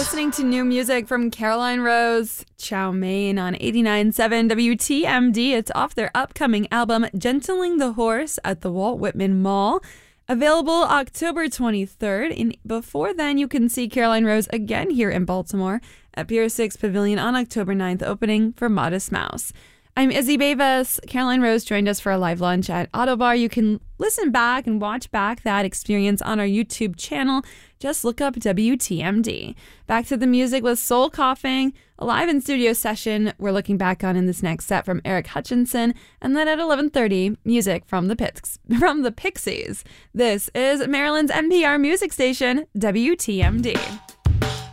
listening to new music from Caroline Rose, Chow Mein on 89.7 WTMD. It's off their upcoming album, Gentling the Horse, at the Walt Whitman Mall. Available October 23rd. And before then, you can see Caroline Rose again here in Baltimore at Pier 6 Pavilion on October 9th, opening for Modest Mouse. I'm Izzy Bevis. Caroline Rose joined us for a live lunch at Autobar. You can listen back and watch back that experience on our YouTube channel. Just look up WTMD. Back to the music with Soul Coughing, a live in-studio session we're looking back on in this next set from Eric Hutchinson. And then at 11:30, music from the Pixies. This is Maryland's NPR music station, WTMD.